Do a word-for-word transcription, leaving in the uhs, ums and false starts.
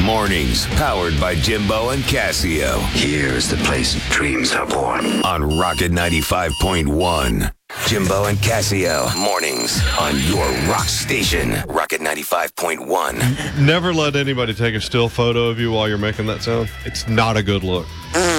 Mornings, powered by Jimbo and Casio. Here's the place dreams are born. On Rocket ninety-five point one. Jimbo and Casio. Mornings on your rock station. Rocket ninety-five point one. Never let anybody take a still photo of you while you're making that sound. It's not a good look.